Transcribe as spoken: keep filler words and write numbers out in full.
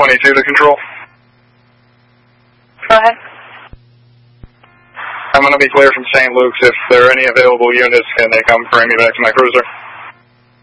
twenty-two to control. Go ahead. I'm going to be clear from Saint Luke's. If there are any available units, can they come bring me back to my cruiser?